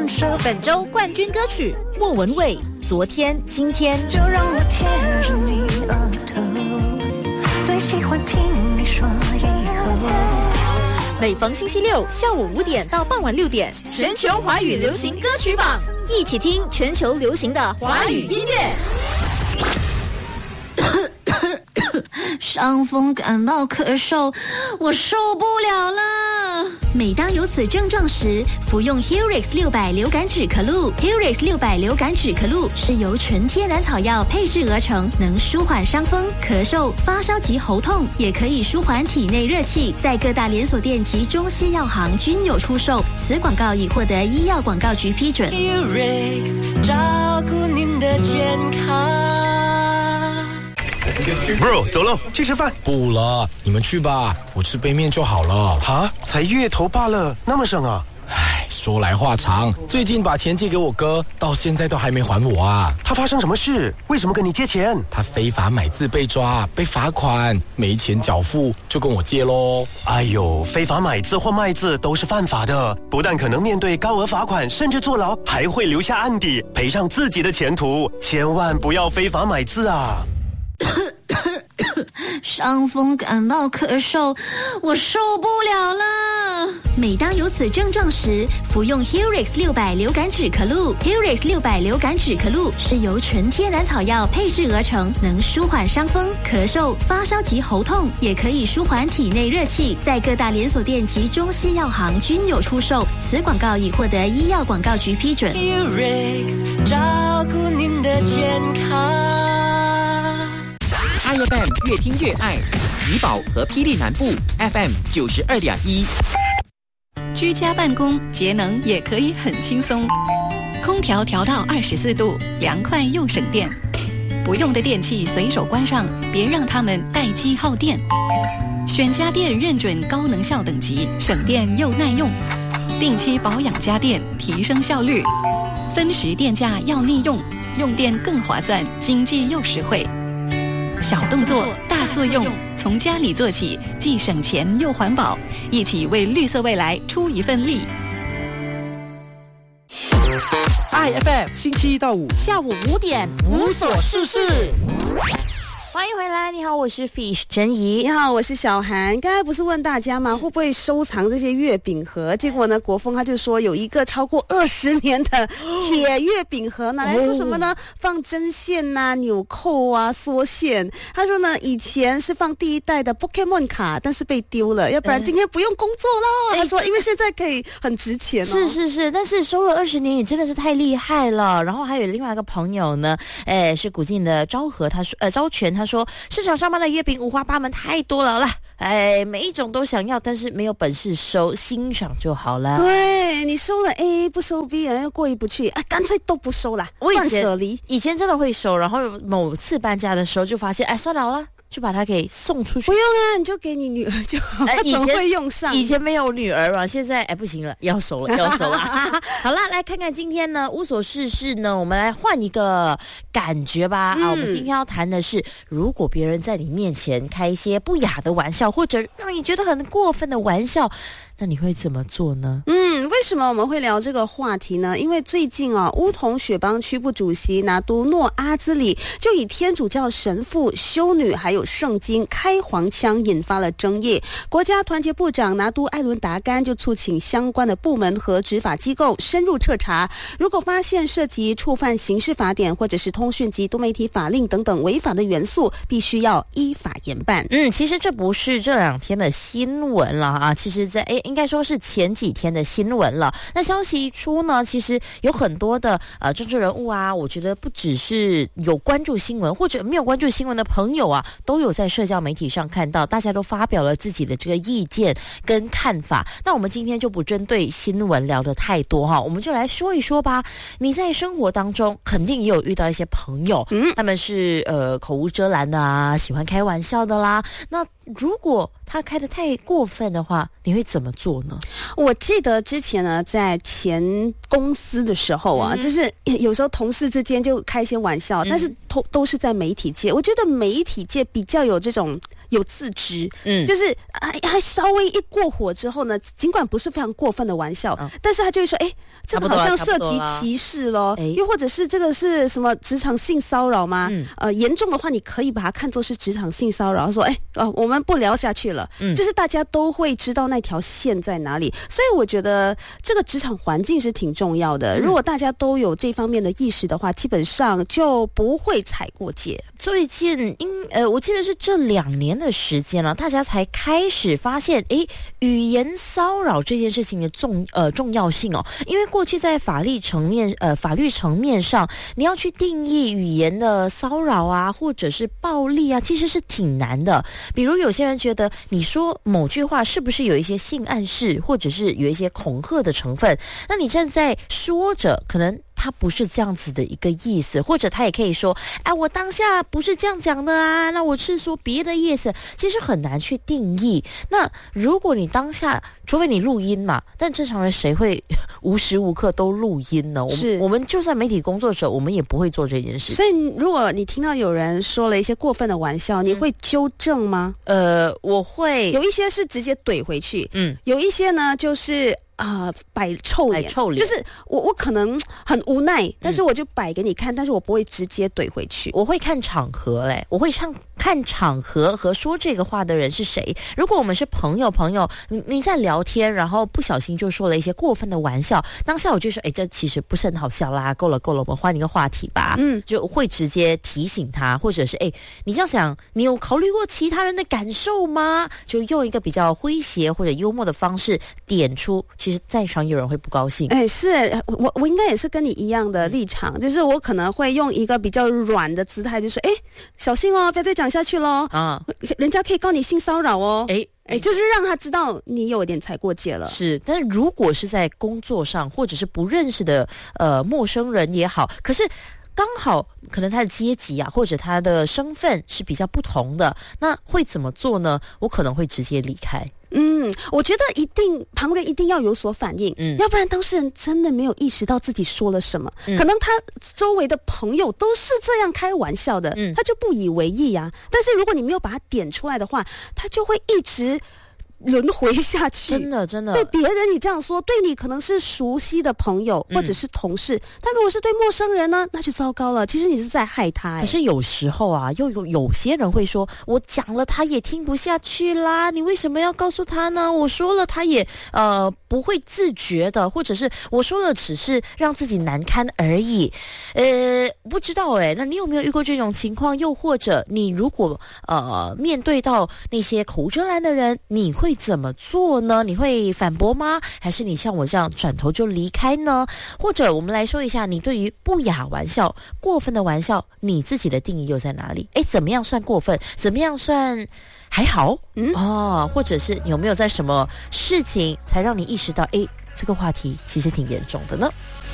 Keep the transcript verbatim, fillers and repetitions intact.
感受。 本周冠军歌曲莫文蔚《昨天今天》。 就让我牵着你额头，最喜欢听你说以后。 每逢星期六下午五点到傍晚六点，全球华语流行歌曲榜，一起听全球流行的华语音乐。 伤风感冒咳嗽，我受不了了。每当有此症状时，服用 Helix 六百流感止咳露。Helix 六百流感止咳露是由纯天然草药配制而成，能舒缓伤风、咳嗽、发烧及喉痛，也可以舒缓体内热气。在各大连锁店及中西药行均有出售。此广告已获得医药广告局批准。 Helix 照顾您的健康。 Bro， 走喽，去吃饭。 不了，你们去吧，我吃杯面就好了。 哈，才月头罢了，那么省啊！ 唉，说来话长，最近把钱借给我哥，到现在都还没还我啊。 他发生什么事？为什么跟你借钱？ 他非法买字被抓，被罚款，没钱缴付，就跟我借咯。 哎呦，非法买字或卖字都是犯法的，不但可能面对高额罚款，甚至坐牢，还会留下案底，赔上自己的前途。千万不要非法买字啊！ 伤风感冒咳嗽，我受不了了。每当有此症状时，服用 Helix 六百流感止咳露。Helix 六百流感止咳露是由纯天然草药配制而成，能舒缓伤风、咳嗽、发烧及喉痛，也可以舒缓体内热气。在各大连锁店及中西药行均有出售。此广告已获得医药广告局批准。 Helix 照顾您的健康。 I F M 越听越爱，怡保和霹雳南部 F M 九十二点一。 居家办公节能也可以很轻松，空调调到二十四度，凉快又省电。不用的电器随手关上，别让它们待机耗电。选家电认准高能效等级，省电又耐用。定期保养家电，提升效率。分时电价要利用，用电更划算，经济又实惠。小动作大作用，从家里做起，既省钱又环保，一起为绿色未来出一份力。 I F M 星期一到五下午五点无所事事。 欢迎回来，你好，我是 Fish 陈怡。 你好，我是小韩。刚才不是问大家吗，会不会收藏这些月饼盒？结果呢，国风他就说有一个超过二十年的铁月饼盒，拿来做什么呢？放针线啊、纽扣啊、缩线。他说呢，以前是放第一代的 Pokemon 卡，但是被丢了，要不然今天不用工作了。他说，因为现在可以很值钱哦。 是是是，但是收了二十年也真的是太厉害了。然后还有另外一个朋友呢，哎，是古晋的昭和，他说，呃，昭全，他说市场上卖的月饼五花八门太多了啦，哎，每一种都想要，但是没有本事收，欣赏就好了。 对，你收了 A 不收 B， 又过意不去，啊，干脆都不收啦，断舍离。 以前真的会收，然后某次搬家的时候就发现，哎，算了好了。就把它给送出去。 不用啊，你就给你女儿就好， 呃、以前会用上。 以前没有女儿嘛，现在哎不行了，要收了，要收了。好啦，来看看今天呢无所事事呢，我们来换一个感觉吧。嗯、啊，我们今天要谈的是，如果别人在你面前开一些不雅的玩笑，或者让你觉得很过分的玩笑，那你会怎么做呢？ 嗯，为什么我们会聊这个话题呢？因为最近啊，乌统雪邦区部主席拿督诺阿兹里就以天主教神父、修女还有圣经开黄腔，引发了争议。国家团结部长拿督艾伦达甘就促请相关的部门和执法机构深入彻查，如果发现涉及触犯刑事法典或者是通讯及多媒体法令等等违法的元素，必须要依法严办。 嗯，其实这不是这两天的新闻了啊，其实在诶应该说是前几天的新闻了。那消息一出呢，其实有很多的呃政治人物啊，我觉得不只是有关注新闻或者没有关注新闻的朋友啊，都有在社交媒体上看到，大家都发表了自己的这个意见跟看法。那我们今天就不针对新闻聊得太多哈，我们就来说一说吧。你在生活当中肯定也有遇到一些朋友，嗯，他们是呃口无遮拦的啊，喜欢开玩笑的啦。那如果他开得太过分的话，你会怎么做呢？ 我记得之前呢，在前公司的时候啊，嗯、就是有时候同事之间就开一些玩笑，嗯、但是都都是在媒体界。我觉得媒体界比较有这种有自知， 嗯， 就是还还稍微一过火之后呢，尽管不是非常过分的玩笑，嗯、但是他就会说，哎，这个好像涉及歧视咯，又或者是这个是什么职场性骚扰吗？嗯、呃，严重的话，你可以把它看作是职场性骚扰，说，哎，呃，我们不聊下去了，嗯，就是大家都会知道那条线在哪里，所以我觉得这个职场环境是挺重要的。如果大家都有这方面的意识的话，基本上就不会踩过界。 最近因呃，我记得是这两年的时间了，大家才开始发现，诶，语言骚扰这件事情的重呃重要性哦。因为过去在法律层面呃法律层面上，你要去定义语言的骚扰啊，或者是暴力啊，其实是挺难的。比如有些人觉得你说某句话是不是有一些性暗示，或者是有一些恐吓的成分，那你站在说着可能他不是这样子的一个意思，或者他也可以说，哎，我当下不是这样讲的啊，那我是说别的意思，其实很难去定义。那如果你当下，除非你录音嘛，但正常人谁会无时无刻都录音呢？ 是， 我们就算媒体工作者，我们也不会做这件事情。 所以如果你听到有人说了一些过分的玩笑，你会纠正吗？ 呃，我会， 有一些是直接怼回去， 嗯， 有一些呢就是啊、呃，摆臭脸， 摆臭脸， 就是我我可能很无奈，但是我就摆给你看，嗯、但是我不会直接怼回去。 我会看场合嘞，我会看看场合和说这个话的人是谁。如果我们是朋友，朋友你你在聊天，然后不小心就说了一些过分的玩笑，当下我就说，哎，这其实不是很好笑啦，够了够了，我们换一个话题吧。嗯，就会直接提醒他，或者是哎，你这样想，你有考虑过其他人的感受吗？就用一个比较诙谐或者幽默的方式点出。其实在场有人会不高兴。 哎，是我我应该也是跟你一样的立场，嗯、就是我可能会用一个比较软的姿态，就说，哎，小心哦，不要再讲下去咯啊，人家可以告你性骚扰哦。哎。哎，就是让他知道你有点踩过界了。 是，但是如果是在工作上，或者是不认识的呃陌生人也好，可是刚好可能他的阶级啊，或者他的身份是比较不同的，那会怎么做呢？我可能会直接离开。 嗯，我觉得一定旁人一定要有所反应，嗯，要不然当事人真的没有意识到自己说了什么，嗯、可能他周围的朋友都是这样开玩笑的，嗯，他就不以为意啊。但是如果你没有把它点出来的话，他就会一直轮回下去。 真的真的， 对别人你这样说，对你可能是熟悉的朋友或者是同事，嗯、但如果是对陌生人呢，那就糟糕了。其实你是在害他、欸。 可是有时候啊，又有有些人会说，我讲了他也听不下去啦，你为什么要告诉他呢？我说了他也呃不会自觉的，或者是我说了只是让自己难堪而已。呃，不知道哎，那你有没有遇过这种情况？又或者你如果呃面对到那些口无遮拦的人，你会会怎么做呢？你会反驳吗？还是你像我这样转头就离开呢？或者我们来说一下，你对于不雅玩笑、过分的玩笑，你自己的定义又在哪里？诶，怎么样算过分？怎么样算还好？嗯哦，或者是有没有在什么事情才让你意识到，诶，这个话题其实挺严重的呢？